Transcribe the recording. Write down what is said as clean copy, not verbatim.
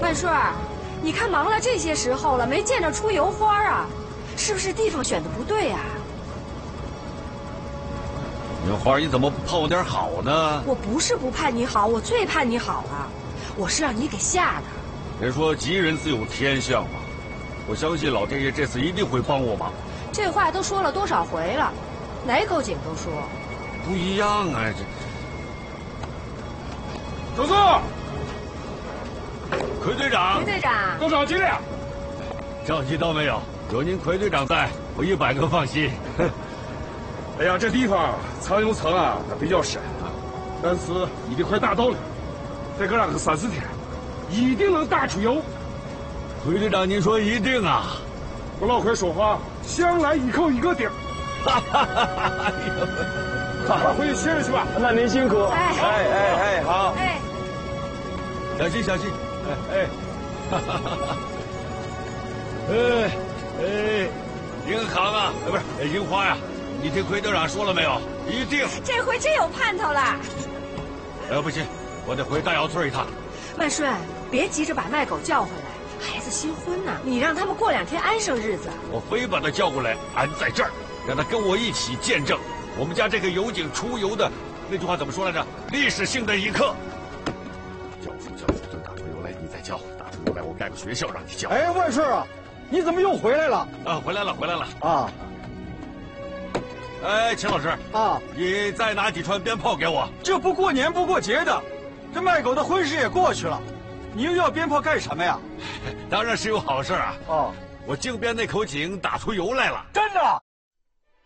万顺儿，你看忙了这些时候了，没见着出油花啊，是不是地方选的不对啊？ 女花，你怎么不盼我点好呢？ 我不是不盼你好，我最盼你好了，我是让你给吓的。 别说吉人自有天相嘛，我相信老天爷这次一定会帮我忙。 这话都说了多少回了，哪口井都说。 不一样啊， 走走。 奎队长， 奎队长， 多少斤两？ 着急到没有？有您奎队长在，我100个放心。 哎呀，这地方藏油层啊，它比较深啊，但是一定块大道理，再给上个3、4天，一定能打出油。 奎队长，您说一定啊？ 我老奎说话，向来一口一个钉。哈哈哈哈！哈，回去歇着去吧。 那您辛苦。 哎， 好。 哎， 小心小心。哈哈哈哈！银行啊，不是樱花呀，你听奎队长说了没有？一定。 这回真有盼头了。 不行，我得回大窑村一趟。 万顺，别急着把卖狗叫回来，孩子新婚呢，你让他们过2天安生日子。 我非把他叫过来，安在这儿，让他跟我一起见证我们家这个油井出油的那句话怎么说来着？历史性的一刻。叫等打出油来，你再叫，打出油来，我盖个学校让你叫。 哎，万顺啊，你怎么又回来了？ 啊，回来了啊！ 哎，秦老师啊， 你再拿几串鞭炮给我。 这不过年不过节的，这卖狗的婚事也过去了，你又要鞭炮干什么呀？ 当然是有好事啊！ 哦， 我靖边那口井打出油来了。 真的？